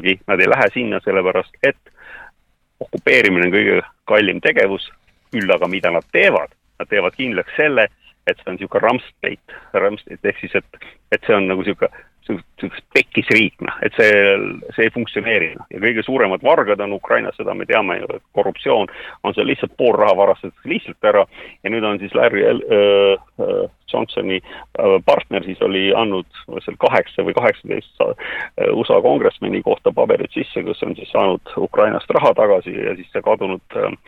muidugi nad ei lähe sinna sellepärast, et okupeerimine on kõige kallim tegevus, küll aga mida nad teevad kindlaks selle, et see on siuke Ramstate ehk siis, et see on nagu siuke pekkisriik, et see ei funktsioneeri. Ja kõige suuremad vargad on Ukrainas, seda me teame ju, et korruptsioon on seal lihtsalt pool raha varastatud lihtsalt ära ja nüüd on siis Larry Johnsoni partner siis oli andnud 8 või 18 USA kongressmeni kohta paberid sisse, kus on siis saanud Ukrainast raha tagasi ja siis see kadunud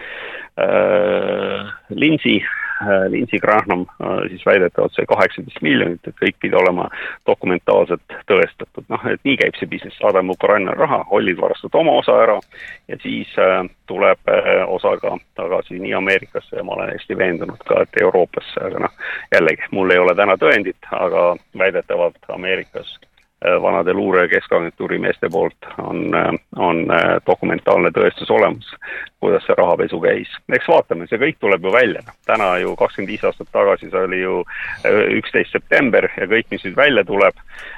Lindsey Graham siis väidetavalt see 18 miljonit, et kõik pidi olema dokumentaalselt tõestatud. Et nii käib see business, saadame Ukraina raha, hollid varastavad oma osa ära ja siis tuleb osaga tagasi nii Ameerikasse ja ma olen hästi veendunud ka, et Euroopasse, aga jällegi, mul ei ole täna tõendit, aga väidetavalt Ameerikas vanade luure- ja keskagentuuri meeste poolt on dokumentaalne tõestus olemas, kuidas see rahapesu käis. Eks vaatame, see kõik tuleb ju välja. Täna ju 25 aastat tagasi, see oli ju 11. september ja kõik, mis nüüd välja tuleb,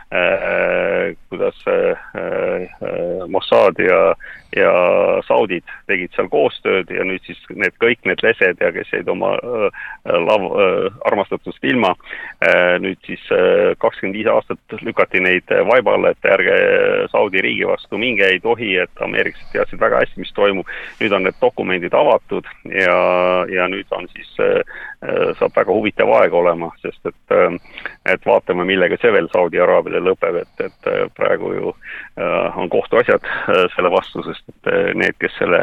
kuidas Mossad ja Saudid tegid seal koostööd ja nüüd siis kõik need lesed ja kes jäid oma armastatust ilma, nüüd siis 25 aastat lükati neid vaibale, et ärge Saudi riigi vastu minge ei tohi, et ameeriklased teadsid väga hästi, mis toimub. Nüüd on need dokumendid avatud ja nüüd on siis saab väga huvitav aeg olema, sest et vaatame, millega see veel Saudi Araabiale lõpeb, et praegu ju on kohtuasjad selle vastu, sest et need, kes selle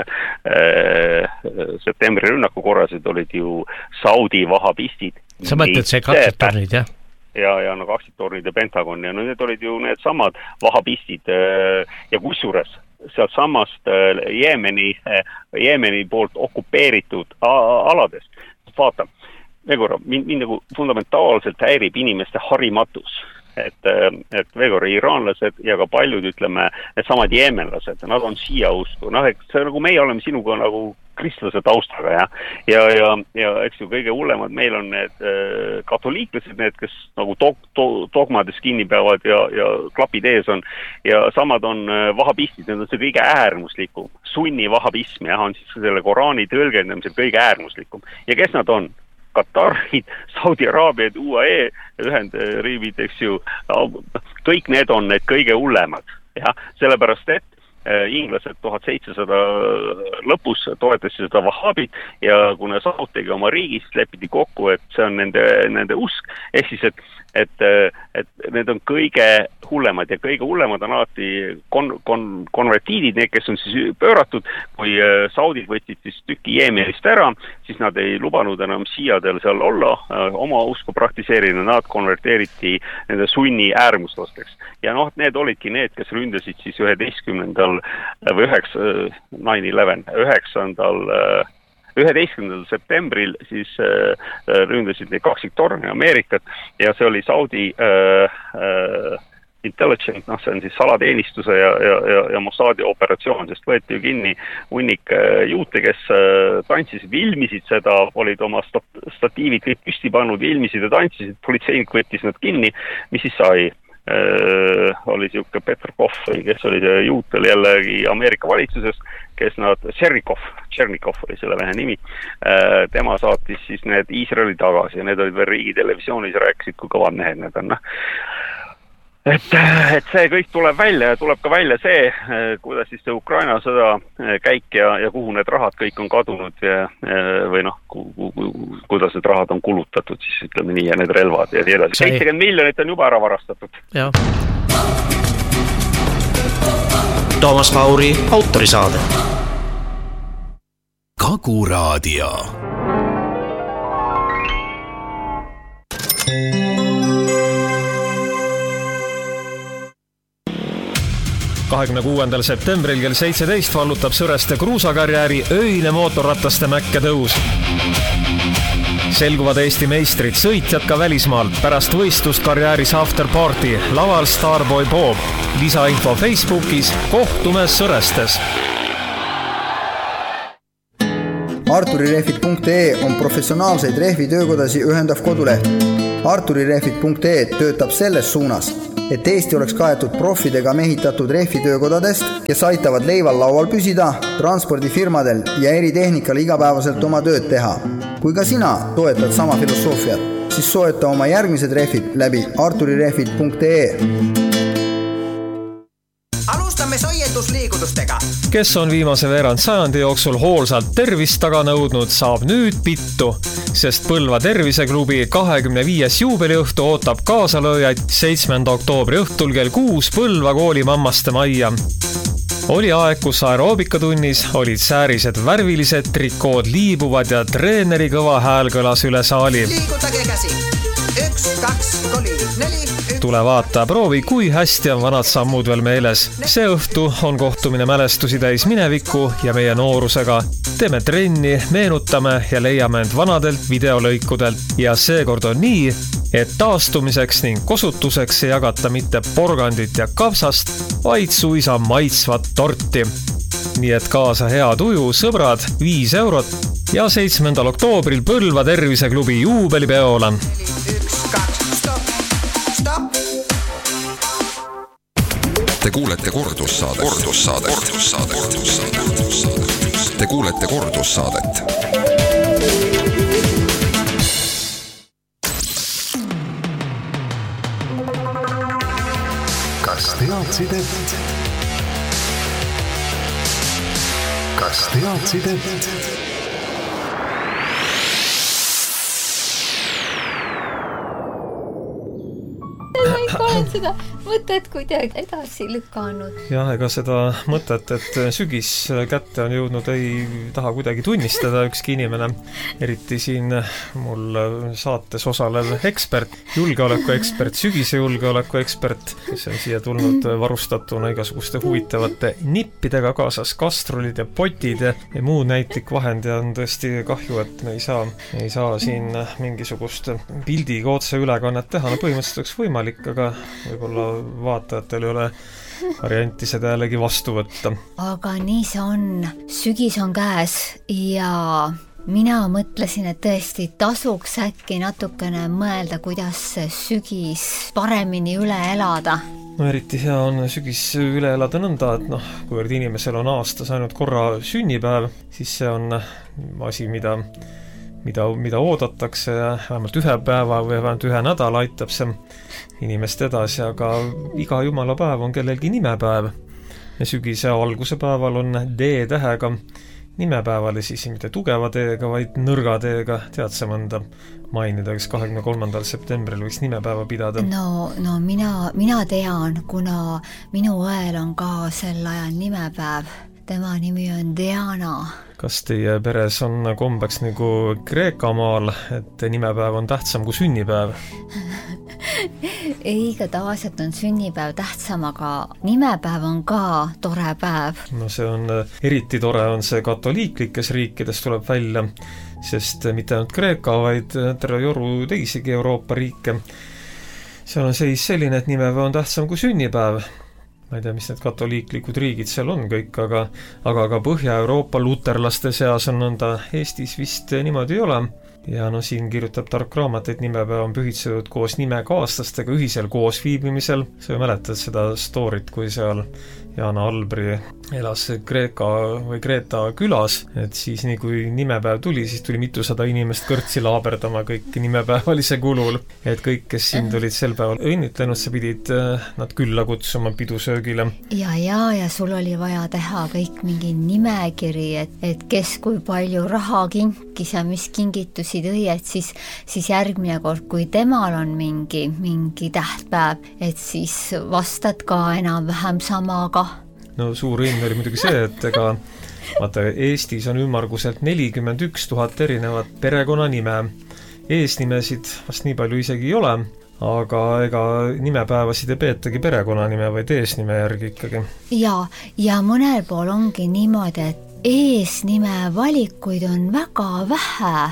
septembri rünnaku korrasid, olid ju Saudi vahabistid. Sa mõtled see kaksitornid, jah? Ja kaksitornid ja Pentagon ja need olid ju need samad vahabistid ja kusjuures sealt samast Jeemeni poolt okupeeritud aladest. Vaata, mind nagu fundamentaalselt häirib inimeste harimatus. Et veegor iraanlased ja ka paljud, ütleme, need samad jeemenlased, nad on siia usku. See nagu meie oleme sinuga nagu kristlase taustaga, ja eks ju kõige hullemad meil on need katoliiklased, need, kes nagu dogmades kinni peavad ja klapid ees on, ja samad on vahabistid, need on see kõige äärmuslikum. Sunni vahabism, on siis selle Koraani tõlgendamisel kõige äärmuslikum. Ja kes nad on? Katarid, Saudi Araabiad, UAE, Ühendriigid, eks ju, kõik need on need kõige hullemad. Sellepärast, et inglased 1700 lõpus toetasid seda vahabit ja kuna Saud tegi oma riigist, lepiti kokku, et see on nende usk, ehk siis, et need on kõige hullemad ja kõige hullemad on alati konvertiidid, need, kes on siis pööratud, kui Saudid võtsid siis tüki Jeemenist ära, siis nad ei lubanud enam siadel seal olla, oma usku praktiseerida, nad konverteeriti nende sunni äärmuslasteks. Ja need olidki need, kes ründasid siis 11. septembril siis ründasid neid kaksiktorne Ameerikat ja see oli Saudi intelligence, see on siis salateenistuse ja Mossadi operatsioon, sest võeti ju kinni hunnik juute, kes tantsisid, filmisid seda, olid oma statiivid kõik püsti pannud, filmisid ja tantsisid, politseinik võttis nad kinni, mis siis sai? Oli siuke Petrkov, kes oli see juut, oli jällegi Ameerika valitsusest, kes nad, Tšernikov oli selle mehe nimi, tema saatis siis need Iisraeli tagasi ja need olid veel riigi televisioonis, rääkisid, kui kõvad mehed need on. Et see kõik tuleb välja ja tuleb ka välja see, kuidas siis see Ukraina sõda käik ja kuhu need rahad kõik on kadunud või kuidas need rahad on kulutatud, siis ütleme nii, ja need relvad ja nii edasi. 70 miljonit on juba ära varastatud. Ja. Toomas Pauri autorisaade. Kagu-raadio. 26. septembril kell 17 vallutab Sõreste kruusakarjääri öine mootorrataste mäkke tõus. Selguvad Eesti meistrid, sõitjad ka välismaalt, pärast võistlust karjääris afterparty, laval Starboy Bob. Lisainfo Facebookis, kohtume Sõrestes. Arturirehvid.ee on professionaalseid rehvitöökodasi ühendav koduleht. Arturirehvid.ee töötab selles suunas. et Eesti oleks kaetud profidega mehitatud rehvitöökodadest, kes aitavad leival laual püsida, transpordifirmadel ja eritehnikal igapäevaselt oma tööd teha. Kui ka sina toetad sama filosoofiat, siis soeta oma järgmised rehvid läbi arturirehvid.ee. Alustame soiendusliigutustega. Kes on viimase veerand sajandi jooksul hoolsalt tervist taga nõudnud, saab nüüd pittu, sest Põlva terviseklubi 25. juubeliõhtu ootab kaasalööjaid 7. oktoobri õhtul kell 6 Põlva kooli mammaste majja. Oli aeg, kus aeroobikatunnis olid säärised värvilised, trikood liibuvad ja treeneri kõva hääl kõlas üle saali. Liigutage käsi. 1, 2, 3, 4. Tule vaata, proovi, kui hästi on vanad sammud veel meeles. See õhtu on kohtumine mälestusi täis mineviku ja meie noorusega. Teeme trenni, meenutame ja leiame end vanadelt videolõikudelt. Ja seekord on nii, et taastumiseks ning kosutuseks ei jagata mitte porgandit ja kapsast, vaid suisa maitsvat torti. Nii et kaasa hea tuju, sõbrad, 5 eurot ja 7. oktoobril Põlva terviseklubi juubelipeola. 1, 2, stop. Te kuulete kordussaadet. Kas teadsid, et olen seda mõtet kuidagi edasi lükanud. Jah, ega seda mõtet, et sügis kätte on jõudnud, ei taha kuidagi tunnistada ükski inimene. Eriti siin mul saates osalev ekspert, julgeolekuekspert, sügise julgeolekuekspert, kes on siia tulnud varustatuna igasuguste huvitavate nippidega kaasas, kastrolid ja potid ja muud näitlik vahend ja on tõesti kahju, et me ei saa siin mingisugust pildiga otse ülekannet teha. No põhimõtteliselt oleks võimalik, aga võib-olla vaatajatel ei ole varianti seda jällegi vastu võtta. Aga nii see on. Sügis on käes ja mina mõtlesin, et tõesti tasuks äkki natukene mõelda, kuidas sügis paremini üle elada. No eriti hea on sügis üle elada nõnda, et kuivõrd inimesel on aastas ainult korra sünnipäev, siis see on asi, mida oodatakse ja vähemalt ühe päeva või vähemalt ühe nädala aitab see inimest edasi, aga iga jumala päev on kellelgi nimepäev. Ja sügise alguse päeval on D-tähega nimepäevale siis mitte tugeva teega, vaid nõrga teega. Tead sa mõnda mainida, kes 23. septembril võiks nimepäeva pidada? No mina tean, kuna minu õel on ka sel ajal nimepäev. Tema nimi on Diana. Kas teie peres on kombeks nagu Kreeka maal, et nimepäev on tähtsam kui sünnipäev? Eiga tavaliselt on sünnipäev tähtsam, aga nimepäev on ka tore päev. No see on eriti tore on see katoliiklikes riikides tuleb välja, sest mitte ainult Kreeka, vaid terve joru teisigi Euroopa riike. Seal on seis selline, et nimepäev on tähtsam kui sünnipäev. Ma ei tea, mis need katoliiklikud riigid seal on kõik, aga ka Põhja-Euroopa luterlaste seas on nõnda. Eestis vist niimoodi ei ole. Ja siin kirjutab tark raamat, et nimepäev on pühitsetud koos nimekaaslastega ühisel koosviibimisel. Sa mäletad seda stoorit, kui seal Jaana Albri elas Kreeta külas, et siis nii kui nimepäev tuli, siis tuli mitusada inimest kõrtsi laaberdama kõik nimepäevalise kulul. Et kõik, kes sind olid sel päeval õnnitlenud, sa pidid nad külla kutsuma pidusöögile. Ja sul oli vaja teha kõik mingi nimekiri, et kes kui palju raha kinkis ja mis kingitusi tõi, et siis järgmine kord, kui temal on mingi tähtpäev, et siis vastad ka enam-vähem samaga. No suur õnn oli muidugi see, et vaata, Eestis on ümmarguselt 41 000 erinevat perekonnanime. Eesnimesid vast nii palju isegi ei ole, aga ega nimepäevasid ei peetagi perekonnanime, vaid eesnime järgi ikkagi. Ja mõnel pool ongi niimoodi, et eesnime valikuid on väga vähe.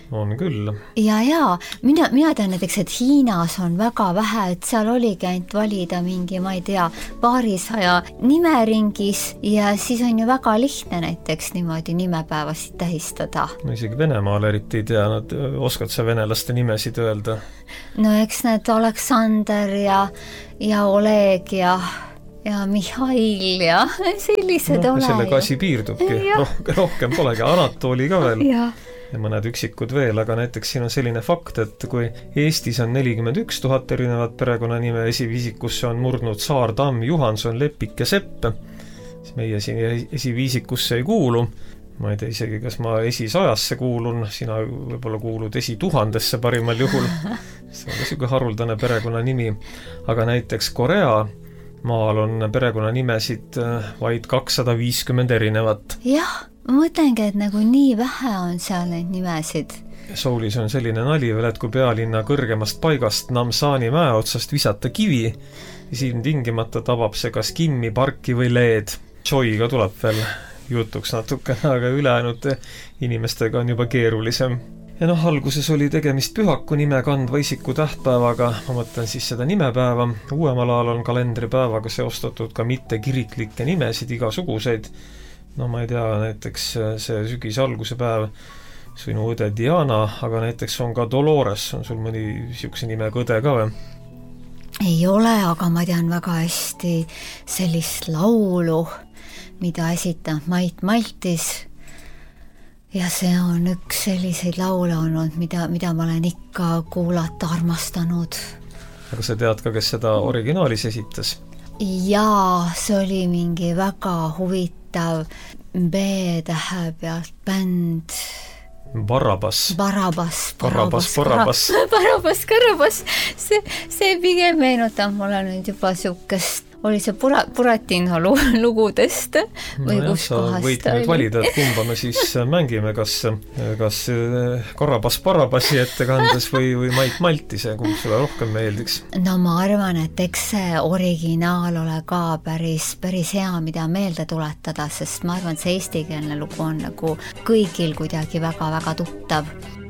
On küll. Ja, mina tean näiteks, et Hiinas on väga vähe, et seal oligi ainult valida mingi, ma ei tea, paarisaja nimeringis ja siis on ju väga lihtne näiteks niimoodi nimepäevasid tähistada. No isegi Venemaal eriti ei tea, oskad sa venelaste nimesid öelda? No eks need Aleksander ja Oleg ja Mihhail ja sellised ole. Sellega asi piirdubki, rohkem polegi, Anatoli ka veel. Ja mõned üksikud veel, aga näiteks siin on selline fakt, et kui Eestis on 41 000 erinevat perekonnanime, esiviisikusse on murdnud Saar, Tamm, Juhanson, Lepik ja Sepp, siis meie siin esiviisikusse ei kuulu. Ma ei tea isegi, kas ma esi100-sse kuulun, sina võib-olla kuulud esi1000-sse parimal juhul. See on ka selline haruldane perekonnanimi. Aga näiteks Korea maal on perekonnanimesid vaid 250 erinevat. Jah, ma mõtlengi, et nagu nii vähe on seal neid nimesid. Soulis on selline nali veel, et kui pealinna kõrgemast paigast Namsani mäe otsast visata kivi, siin tingimata tabab see kas Kimmi, Parki või Leed. Joiga tuleb veel jutuks natukene, aga ülejäänud inimestega on juba keerulisem. Ja alguses oli tegemist pühaku nime kandva isiku tähtpäevaga, ma mõtlen siis seda nimepäeva. Uuemal ajal on kalendripäevaga seostatud ka mitte kiriklikke nimesid, igasuguseid. Ma ei tea, näiteks see sügise alguse päev, sinu õde Diana, aga näiteks on ka Dolores, on sul mõni siukse nimega õde ka või? Ei ole, aga ma tean väga hästi sellist laulu, mida esitab Mait Maltis. Ja see on üks selliseid laule olnud, mida ma olen ikka kuulata armastanud. Aga sa tead ka, kes seda originaalis esitas? Jaa, see oli mingi väga huvitav B-tähe pealt bänd. Barabas. See pigem meenutab mulle nüüd juba siukest, oli see Buratino lugudest või kus kohast? Võid nüüd valida, et kumba me siis mängime, kas Barabasi ettekandes või Mait Maltise, kumb sulle rohkem meeldiks? No ma arvan, et eks see originaal ole ka päris hea, mida meelde tuletada, sest ma arvan, et see eestikeelne lugu on nagu kõigil kuidagi väga-väga tuttav.